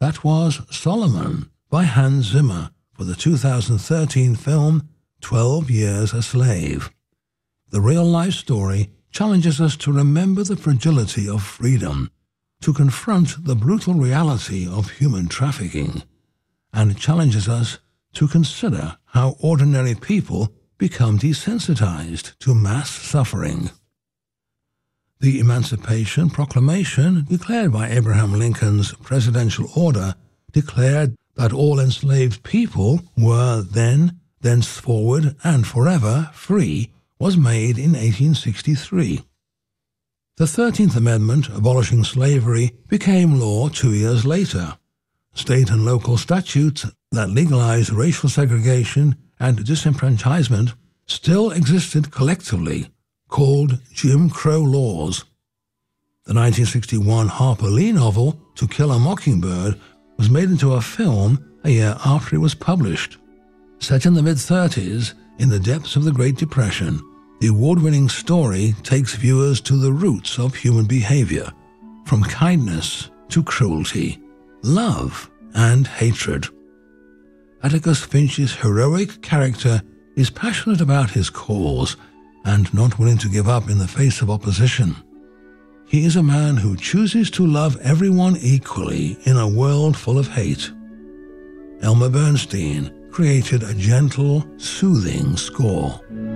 That was Solomon by Hans Zimmer for the 2013 film 12 Years a Slave. The real-life story challenges us to remember the fragility of freedom, to confront the brutal reality of human trafficking, and challenges us to consider how ordinary people become desensitized to mass suffering. The Emancipation Proclamation, declared by Abraham Lincoln's presidential order, declared that all enslaved people were then, thenceforward, and forever free, was made in 1863. The 13th Amendment, abolishing slavery, became law 2 years later. State and local statutes that legalized racial segregation and disenfranchisement still existed collectively, called Jim Crow laws. The 1961 Harper Lee novel To Kill a Mockingbird was made into a film a year after it was published. Set in the mid-30s, in the depths of the Great Depression, the award-winning story takes viewers to the roots of human behavior, from kindness to cruelty, love and hatred. Atticus Finch's heroic character is passionate about his cause and not willing to give up in the face of opposition. He is a man who chooses to love everyone equally in a world full of hate. Elmer Bernstein created a gentle, soothing score.